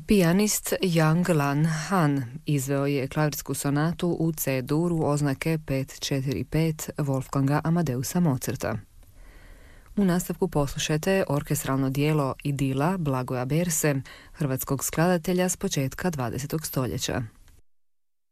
Pijanist Yang Lan Han izveo je klavirsku sonatu u C-duru oznake 545 Wolfganga Amadeusa Mozarta. U nastavku poslušajte orkestralno dijelo Idila Blagoja Berse, hrvatskog skladatelja s početka 20. stoljeća.